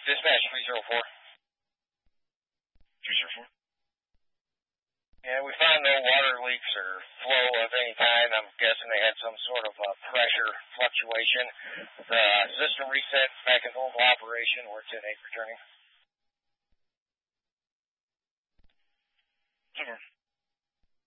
Dispatch 304. 304. Yeah, we found no water leaks or flow of any kind. I'm guessing they had some sort of pressure fluctuation. The system reset back in normal operation. We're 10-8 returning. Over.